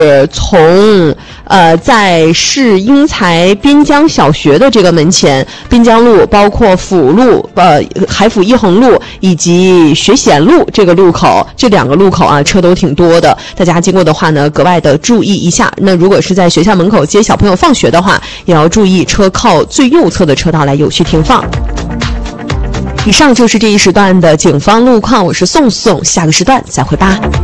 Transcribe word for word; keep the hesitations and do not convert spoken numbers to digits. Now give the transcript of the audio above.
从呃在市英才滨江小学的这个门前，滨江路包括辅路、呃海辅一横路以及学显路这个路口，这两个路口啊车都挺多的，大家经过的话呢格外的注意一下。那如果是在学校门口接小朋友放学的话，也要注意车靠最右侧的车道来有序停放。以上就是这一时段的警方路况，我是宋宋，下个时段再会吧。